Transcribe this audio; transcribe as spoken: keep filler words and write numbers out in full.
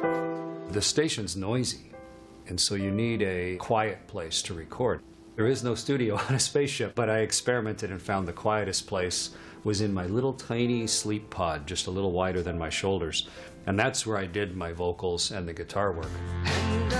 The station's noisy, and so you need a quiet place to record. There is no studio on a spaceship, but I experimented and found the quietest place was in my little tiny sleep pod, just a little wider than my shoulders. And that's where I did my vocals and the guitar work.